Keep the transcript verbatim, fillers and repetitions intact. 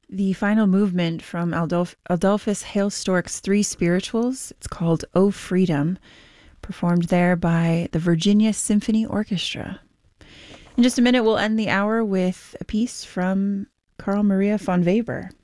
the final movement from Adolf- Adolphus Hailstork's Three Spirituals. It's called "O Freedom," performed there by the Virginia Symphony Orchestra. In just a minute, we'll end the hour with a piece from Carl Maria von Weber.